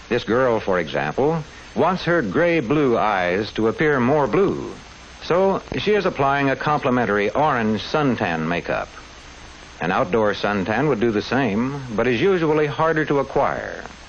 This girl, for example, wants her gray-blue eyes to appear more blue. So she is applying a complementary orange suntan makeup. An outdoor suntan would do the same, but is usually harder to acquire.